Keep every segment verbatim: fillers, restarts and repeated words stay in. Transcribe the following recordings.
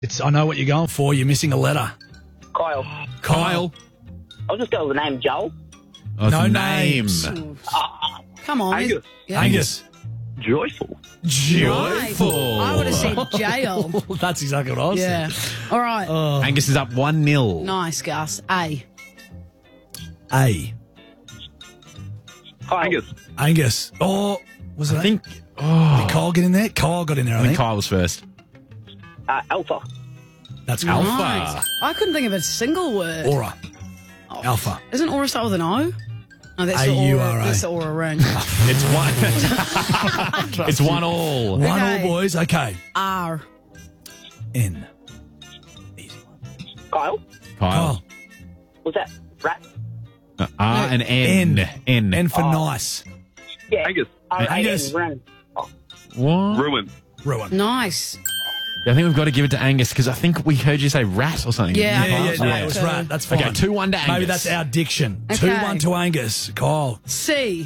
It's. I know what you're going for. You're missing a letter. Kyle. Kyle. I'll just go with the name Joel. Oh, No name. names. Come on. Angus. Yeah. Angus. Joyful. Joyful. I would have said jail. That's exactly what I was Yeah. saying. All right. Angus is up one nil. Nice, Gus. A. A. Kyle. Angus. Angus. Oh, was it? I think. Did Oh, Kyle get in there? Kyle got in there, I, I think think. Kyle was first. Uh, Alpha. That's Alpha. Alpha. Nice. I couldn't think of a single word. Aura. Alpha. Isn't Aura start with an O? No, that's A the U Aura. R A. That's the Aura ring. It's one. It's one all. One Okay. all, boys. Okay. R. N. Easy one. Kyle. Kyle. Kyle. Was that rat? Uh, R and N. N. N. N for Oh. nice. Yeah. Angus. Angus. Run. Oh. What? Ruin. Ruin. Nice. Yeah, I think we've got to give it to Angus because I think we heard you say rat or something. Yeah. Yeah, yeah, Yeah. no, it was right. That's fine. Okay, two one to Angus. Maybe that's our diction. Okay. two one to Angus. Kyle. C.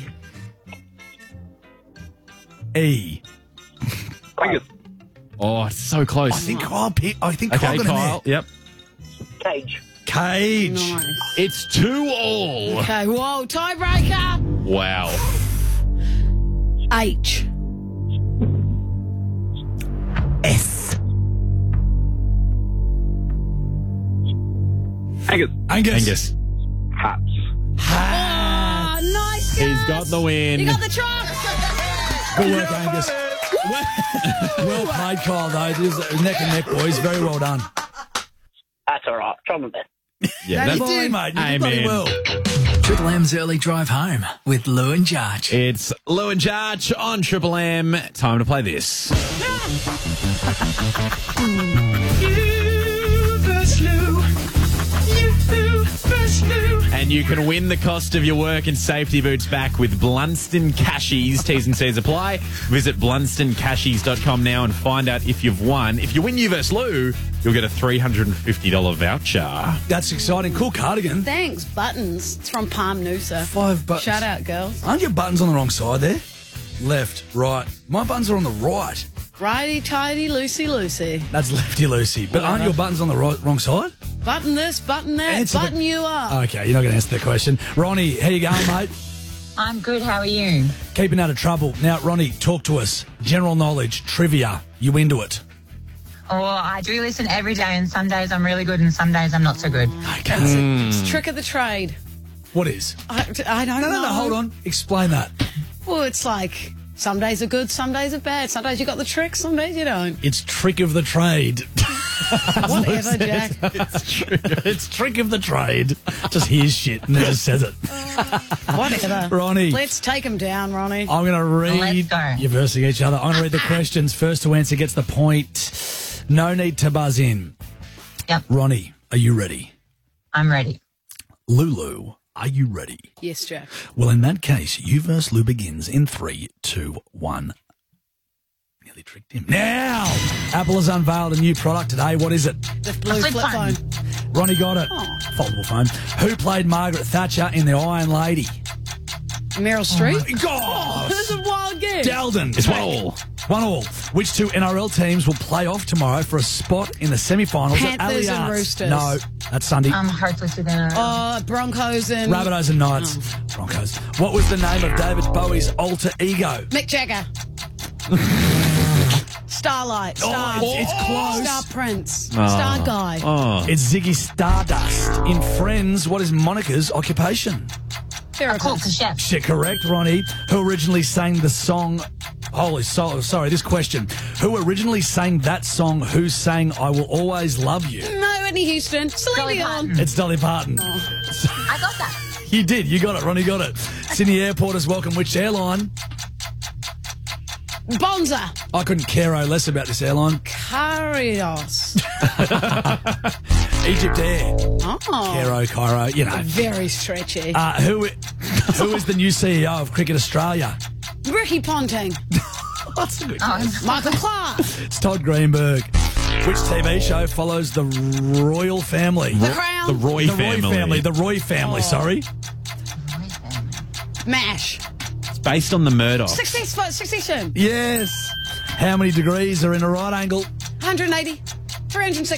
E. Angus. Oh, it's so close. I think Kyle picked. I think Okay, Kyle got in Kyle. Yep. Cage. there. Cage. Nice. It's two all. Okay, whoa, tiebreaker. Wow. H. S. Angus. Angus. Angus. Hats. Ha. Oh, nice, He's Gus. got the win. You got the truck. Good work, Angus. Well played, Kyle, though. It is neck and neck, boys. Very well done. That's all right. Try my best. Yeah, That that's you did. mate. You did bloody Amen. well. Triple M's early drive home with Lou and Jarge. It's Lou and Jarge on Triple M. Time to play this. And you can win the cost of your work and safety boots back with Blunston Cashies. T's and C's apply. Visit blunston cashies dot com now and find out if you've won. If you win You versus. Lou, you'll get a three hundred fifty dollars voucher. That's exciting. Cool cardigan. Thanks, Buttons. It's from Palm Noosa. Five buttons. Shout out, girls. Aren't your buttons on the wrong side there? Left, right. My buttons are on the right. Righty tighty, loosey loosey. That's lefty loosey. But aren't your buttons on the right, wrong side? Button this, button that, Answer the- button you up. Okay, you're not going to answer the question. Ronnie, how you going, mate? I'm good. How are you? Keeping out of trouble. Now, Ronnie, talk to us. General knowledge, trivia. You into it? Oh, I do listen every day, and some days I'm really good, and some days I'm not so good. Okay. It's trick of the trade. What is? I, I don't No, know. no, no, hold on. Explain that. Well, it's like some days are good, some days are bad. Some days you got the trick, some days you don't. It's trick of the trade. Whatever, Jack. it's, trick, it's trick of the trade. Just hears shit and then just says it. Whatever. Ronnie. Let's take him down, Ronnie. I'm going to read. Let's go. You're versing each other. I'm going to read the questions. First to answer gets the point. No need to buzz in. Yep, Ronnie, are you ready? I'm ready. Lulu, are you ready? Yes, Jack. Well, in that case, you versus Lou begins in three, two, one. Nearly tricked him. Now, Apple has unveiled a new product today. What is it? The blue flip flip phone. phone. Ronnie got it. Oh. Foldable phone. Who played Margaret Thatcher in The Iron Lady? Meryl Streep. Gosh! This is a wild game. Dalden. It's one all. One all. Which two N R L teams will play off tomorrow for a spot in the semi-finals at Panthers and Allianz? Roosters. No, that's Sunday. I'm hopeless with an Oh, Broncos and Rabbitohs and Knights. Broncos. What was the name of David Bowie's alter ego? Mick Jagger. Starlight. Star. it's- it's close. Star Prince. Star Guy. Oh. It's Ziggy Stardust. In Friends, what is Monica's occupation? a cook, a chef. Shit, correct, Ronnie. Who originally sang the song... Holy so sorry, this question. Who originally sang that song, who sang I Will Always Love You? No, Whitney Houston. Celine Dolly Dion. Parton. It's Dolly Parton. I got that. You did. You got it. Ronnie got it. Sydney Airport has welcomed which airline? Bonza. I couldn't care less about this airline. Carios. Egypt Air. Oh. Cairo, Cairo, you know. Very stretchy. Uh, who, who is the new C E O of Cricket Australia? Ricky Ponting. That's a good Oh, guess. Michael Clark. It's Todd Greenberg. Which T V show follows the royal family? The Crown. The Roy The Roy family. family. The Roy family, sorry. MASH. It's based on the Murdoch. Success, Succession. Yes. How many degrees are in a right angle? one hundred eighty. three hundred